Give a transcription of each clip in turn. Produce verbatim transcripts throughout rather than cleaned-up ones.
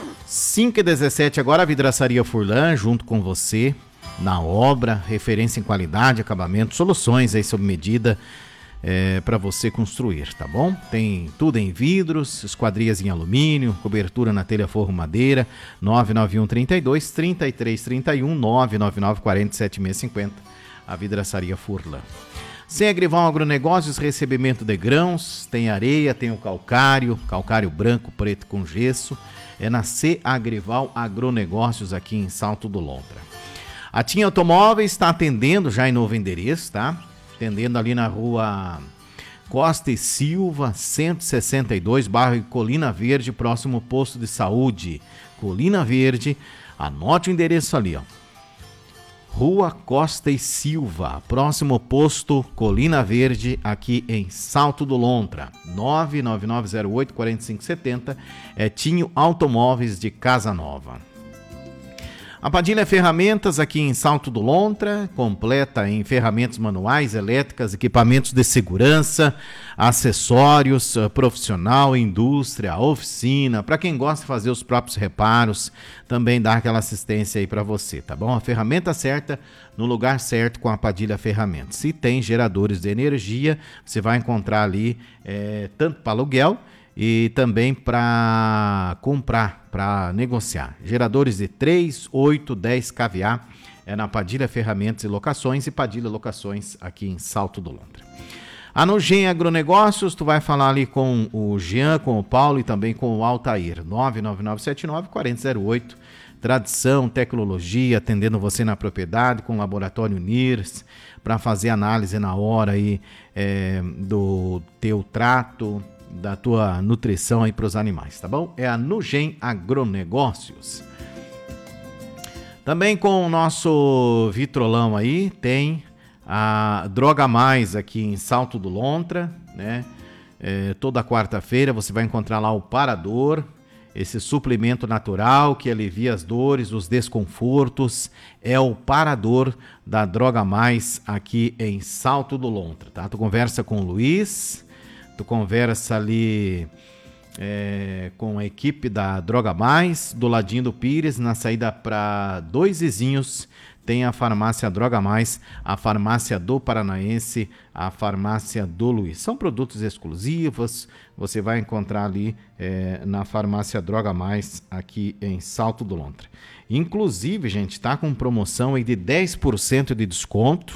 cinco e dezessete agora, a Vidraçaria Furlan, junto com você, na obra, referência em qualidade, acabamento, soluções aí sob medida é, para você construir, tá bom? Tem tudo em vidros, esquadrias em alumínio, cobertura na telha forro madeira, nove nove um, trinta e dois, trinta e três, trinta e um, nove nove nove, quarenta, setenta e seis, cinquenta, a Vidraçaria Furlan. Sem Agrival Agronegócios, recebimento de grãos, tem areia, tem o calcário, calcário branco, preto com gesso, é na C Agrival Agronegócios aqui em Salto do Lontra. A TIM Automóveis está atendendo já em novo endereço, tá? Atendendo ali na rua Costa e Silva, cento e sessenta e dois, bairro Colina Verde, próximo posto de saúde. Colina Verde, anote o endereço ali, ó. Rua Costa e Silva, próximo posto Colina Verde, aqui em Salto do Lontra. nove nove nove zero oito, quatro cinco sete zero, é Tinho Automóveis de Casa Nova. A Padilha Ferramentas aqui em Salto do Lontra, completa em ferramentas manuais, elétricas, equipamentos de segurança, acessórios, profissional, indústria, oficina, para quem gosta de fazer os próprios reparos, também dá aquela assistência aí para você, tá bom? A ferramenta certa no lugar certo com a Padilha Ferramentas. Se tem geradores de energia, você vai encontrar ali é, tanto para aluguel e também para comprar, para negociar. Geradores de três, oito, dez kVA é na Padilha Ferramentas e Locações e Padilha Locações aqui em Salto do Lontra. A Nugem Agronegócios, tu vai falar ali com o Jean, com o Paulo e também com o Altair. nove nove nove sete nove, quatro zero zero oito. Tradição, tecnologia, atendendo você na propriedade com o Laboratório Nirs para fazer análise na hora aí, é, do teu trato, da tua nutrição aí para os animais, tá bom? É a Nugem Agronegócios. Também com o nosso vitrolão aí, tem a Droga Mais aqui em Salto do Lontra, né? É, toda quarta-feira você vai encontrar lá o Parador, esse suplemento natural que alivia as dores, os desconfortos, é o Parador da Droga Mais aqui em Salto do Lontra, tá? Tu conversa com o Luiz, tu conversa ali é, com a equipe da Droga Mais, do ladinho do Pires, na saída para Dois Vizinhos, tem a farmácia Droga Mais, a farmácia do Paranaense, a farmácia do Luiz. São produtos exclusivos, você vai encontrar ali é, na farmácia Droga Mais, aqui em Salto do Lontra. Inclusive, gente, tá com promoção aí de dez por cento de desconto,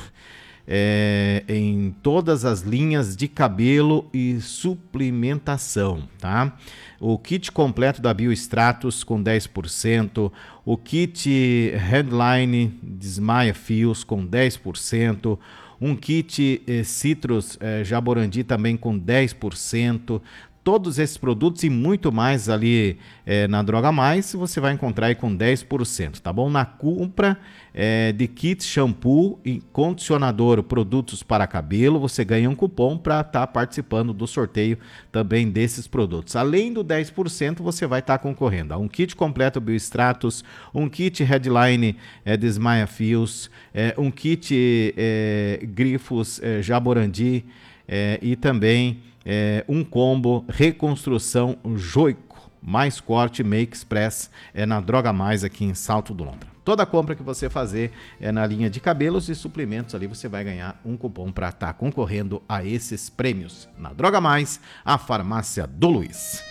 É, em todas as linhas de cabelo e suplementação, tá? O kit completo da Biostratos com dez por cento, o kit Headline Desmaia Fios com dez por cento, um kit eh, Citrus eh, Jaborandi também com dez por cento. Todos esses produtos e muito mais ali é, na Droga Mais, você vai encontrar aí com dez por cento, tá bom? Na compra é, de kit shampoo e condicionador, produtos para cabelo, você ganha um cupom para estar tá participando do sorteio também desses produtos. Além do dez por cento, você vai estar tá concorrendo a um kit completo Biostratos, um kit Headline é, Desmaia Fios, é, um kit é, Grifos é, Jaborandi é, e também É, um combo reconstrução Joico, mais corte Make Express, é na Droga Mais aqui em Salto do Lontra. Toda compra que você fazer é na linha de cabelos e suplementos, ali você vai ganhar um cupom para estar tá concorrendo a esses prêmios. Na Droga Mais, a farmácia do Luiz.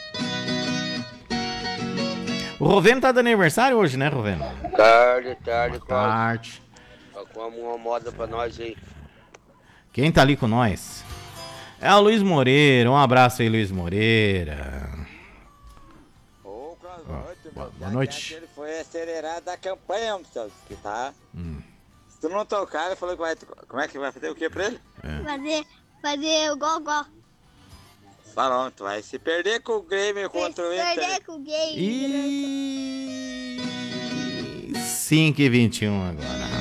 O Roveno tá de aniversário hoje, né, Roveno? Tarde, tarde, tarde. Tá com uma moda pra nós aí. Quem tá ali com nós? É o Luiz Moreira, um abraço aí, Luiz Moreira. Ô, boa noite, boa, boa noite. Ele foi acelerado da campanha, que tá? Hum. Se tu não tocar, ele falou que vai. Como é que vai fazer o que pra ele? É. Fazer, fazer o gogó. Pronto, vai se perder com o Grêmio contra o Inter. Se perder com o Grêmio. E... cinco e vinte e um agora.